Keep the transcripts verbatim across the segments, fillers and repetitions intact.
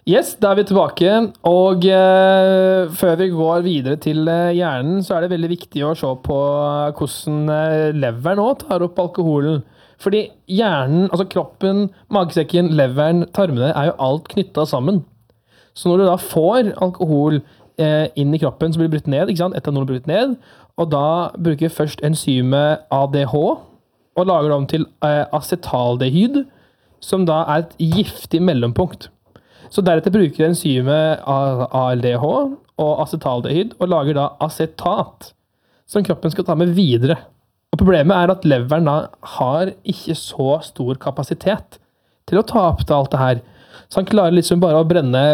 Yes, da er vi tilbake, og eh, før vi går videre til eh, hjernen, så er det veldig viktig å se på hvordan eh, leveren også tar opp alkoholen. Fordi hjernen, altså kroppen, magesekken, leveren, tarmene er jo alt knyttet sammen. Så når du da får alkohol eh, inn i kroppen, så blir det brutt ned, ikke sant? Etanol blir brutt ned, og da bruker først enzymet A D H, og lager det om til eh, acetaldehyd, som da er et giftig mellompunkt. Så deretter bruker enzymet A L D H og acetaldehyd og lager da acetat, som kroppen skal ta med videre. Og problemet er at leveren da har ikke så stor kapasitet til å ta opp til alt det her. Så han klarer liksom bare å brenne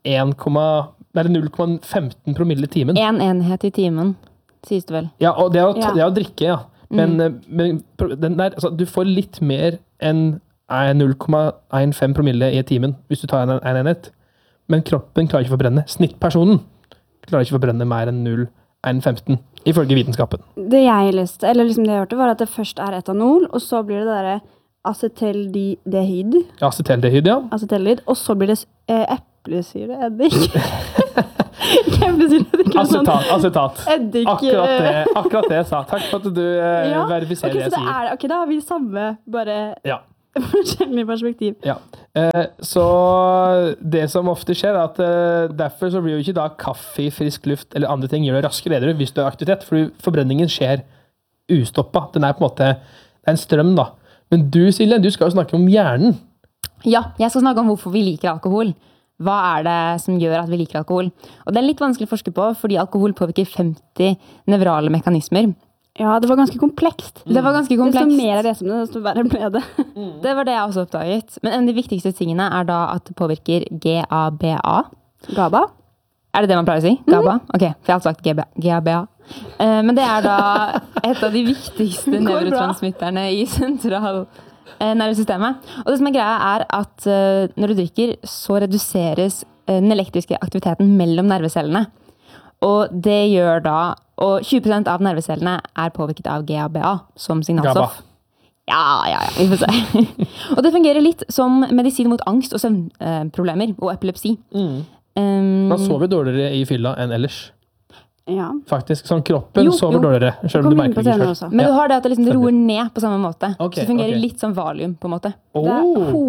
null komma femten promille i timen. En enhet i timen, sies det vel. Ja, og det er å, Ja. det er å drikke, ja. Men, mm. men den der, altså, du får litt mer enn null komma femten promille i timen hvis du tar en, en enhet. Men kroppen klarer ikke å forbrenne. Snittpersonen klarer ikke å forbrenne mer enn null komma femten, ifølge vitenskapen. Det jeg leste, eller liksom det jeg hørte, var at det først er etanol, og så blir det det der acetaldehyd. Acetaldehyd, ja. Acetaldehyd, og så blir det eh, eplesyreeddik. Ikke eplesyreeddik. Acetat. acetat. Eddik. Akkurat det, akkurat det jeg sa. Takk for at du eh, Ja, verifiserer ok, det jeg så det sier. er, ok, da har vi samme, bare Ja. forskjellig perspektiv. Ja. Eh, så det som ofte skjer er at eh, derfor så blir jo ikke da kaffe, frisk luft eller andre ting gjør det raskere edru hvis du har aktivitet, for forbrenningen skjer ustoppa. Den er på en måte, det er en strøm da. Men du, Silje, du skal jo snakke om hjernen. Ja, jeg skal snakke om hvorfor vi liker alkohol. Hva er det som gjør at vi liker alkohol? Og det er litt vanskelig å forske på, fordi alkohol påvirker femti nevrale mekanismer. Ja, det var ganske komplekst. Mm. Det var ganske komplekst. Desto mer jeg leser om det, desto verre ble det. Mm. Det var det jeg også oppdaget. Men en av de viktigste tingene er da at det påvirker G A B A. GABA? Er det det man pleier å si? GABA? Ok, for jeg har alltid sagt G A B A. Uh, men det er da et av de viktigste nevrotransmitterne i sentral uh, nervesystemet. Og det som er greia er at uh, når du drikker, så reduseres uh, den elektriske aktiviteten mellom nervecellene. Og det gjør da, og tjue prosent av nervecellene er påvirket av G A B A som signalstoff. GABA. Ja, ja, ja, vi får se. Og det fungerer litt som medisin mot angst og søvnproblemer og epilepsi. Mm. Um, Man sover dårligere i fylla enn ellers. Ja. Faktisk, sånn kroppen Jo, sover jo. dårligere, selv om Kom du inn på merker det scenen ikke også. selv. Men du Ja. har det at det liksom roer ned på samme måte. Ok, så det fungerer ok. litt som valium, på en måte. Det er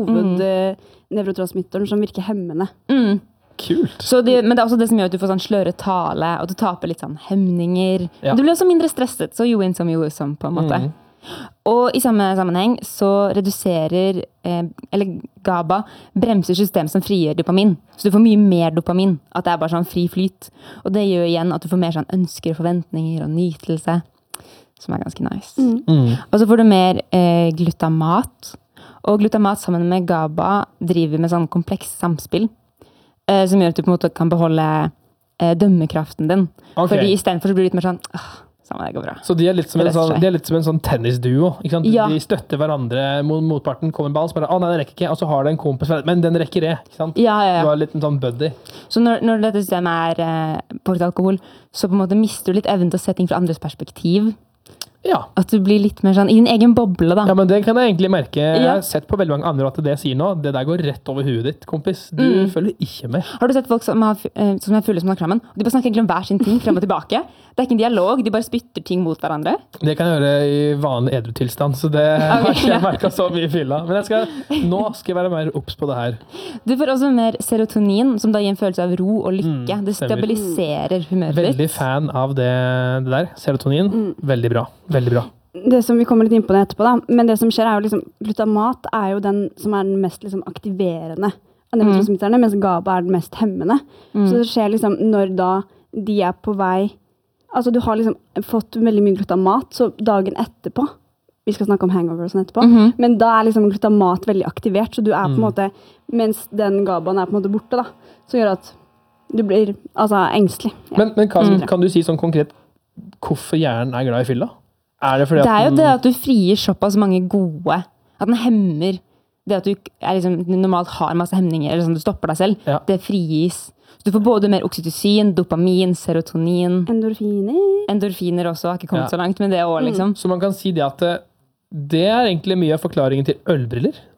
Oh, hovednevrotransmitteren som virker hemmende. Mm. kult. Så det, men det er også det som gjør at du får sånn sløre tale, og du taper litt sånn hemninger. Ja. Du blir også mindre stresset, så jo inn som jo som, på en måte. Mm. Og i samme sammenheng så reduserer, eh, eller GABA bremser system som frigjør dopamin. Så du får mye mer dopamin, at det er bare sånn fri flyt. Og det gjør igjen at du får mer sånn ønsker, forventninger og nytelse, som er ganske nice. Mm. Mm. Og så får du mer eh, glutamat. Og glutamat sammen med GABA driver med sånn kompleks samspill, eh, som gjør at du på en måte kan beholde eh, dømmekraften din. Ok. Fordi i stedet for så blir det litt mer sånn, åh, samme det går bra. Så de er litt som en, Det løser sånn, seg. de er litt som en sånn tennisduo, ikke sant? Ja. De støtter hverandre mot motparten, kommer en ball, så bare, å nei, den rekker ikke, og så har det en kompis, men den rekker det, ikke sant? Ja, ja, Du ja. har litt en sånn buddy. Så når, når dette systemet er eh, påvirket av alkohol, så på en måte mister du litt evnen til å se ting fra andres perspektiv. Ja. At du blir litt mer sånn i din egen boble, da. Ja, men det kan jeg egentlig merke. Jeg Ja. har sett på veldig mange andre at det jeg sier nå, det der går rett over huet ditt, kompis. Du Mm. følger ikke med. Har du sett folk som, har, eh, som er fulle som snakker sammen? De bare snakker egentlig om hver sin ting frem og tilbake. Det er ikke en dialog, de bare spytter ting mot hverandre. Det kan jeg gjøre i vanlig edru-tilstand, så det har Ok, ikke jeg ja. merket så mye i fylla. Men jeg skal, nå skal jeg være mer obs på det her. Du får også mer serotonin, som da gir en følelse av ro og lykke. Mm, det stemmer. stabiliserer humøret ditt. Veldig fan av det, det der. Serotonin. Veldig bra. Veldig bra. Det som vi kommer litt inn på det etterpå, da. Men det som skjer er jo liksom, glutamat er jo den som er den mest liksom, aktiverende av nevrotransmitterne, mens GABA er den mest hemmende. Mm. Så det skjer liksom når da de er på vei, altså du har liksom fått veldig mye glutamat, så dagen etterpå, vi skal snakke om hangover og sånn etterpå, Mhm. men da er liksom glutamat veldig aktivert, så du er på en Mm. måte, mens den GABAen er på en måte borte da, så gjør at du blir altså engstelig. Ja. Men, men kan, Mm. kan du si sånn konkret hvorfor hjernen er glad i fylla? Er det fordi Det er jo at det den, at du frier såpass mange gode, at den hemmer det at du er liksom, normalt har masse hemninger, eller sånn du stopper deg selv, Ja. det frigis. Så du får både mer oksytocin, dopamin, serotonin, Endorfiner. endorfiner også, har ikke kommet Ja. så langt med det også, liksom. Så man kan si det at det, det er egentlig mye av forklaringen til ølbriller.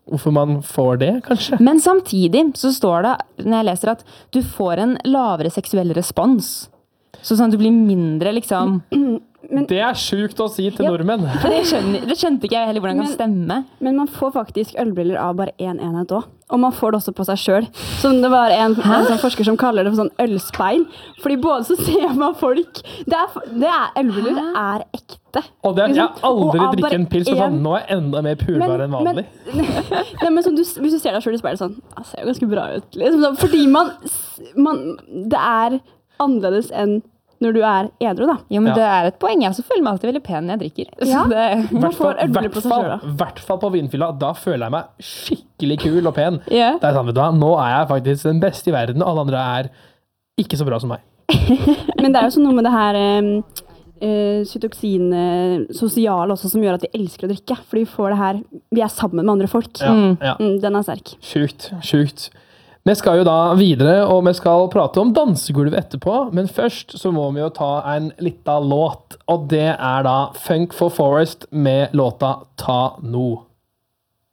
hvorfor man får det, kanskje. Men samtidig så står det, når jeg leser at du får en lavere seksuell respons. Så sånn at du blir mindre, liksom... Men, det er sjukt å si til ja, nordmenn. Det skjønte, det skjønte ikke jeg heller hvordan det kan stemme. Men man får faktisk ølbriller av bare en enhet også. Og man får det også på seg selv. Så det var en, en sånn forsker som kaller det for sånn ølspeil. Fordi både så ser man folk... Det er, det er ølbriller er ekte. Og det, jeg har aldri Og av drikket en bare pils og sånn, en- nå er jeg enda mer pulbar enn vanlig. Nei, men sånn, du, hvis du ser deg selv i speilet sånn, jeg ser jo ganske bra ut. Liksom, sånn, fordi man, man... Det er annerledes enn når du er edru, da. Jo, men Ja. det er et poeng. Jeg også føler meg alltid veldig pen når jeg drikker. Så Ja. det, I hvert fall, får ølbriller på seg hvert selv, da. fall- hvert fall på vinfylla, da føler jeg meg skikkelig kul og pen. ja. Det er sånn, vet du hva, nå er jeg faktisk den beste i verden, og alle andre er ikke så bra som meg. Men det er jo så noe med det her um, uh, cytoksin uh, sosiale også, som gjør at vi elsker å drikke. Fordi vi får det her, vi er sammen med andre folk. Ja, Mm. ja. Mm, den er sterk. Sjukt, sjukt. Vi skal jo da videre, og vi skal prate om dansegulv etterpå, men først så må vi jo ta en liten låt, og det er da Funk for Forest med låta Ta No.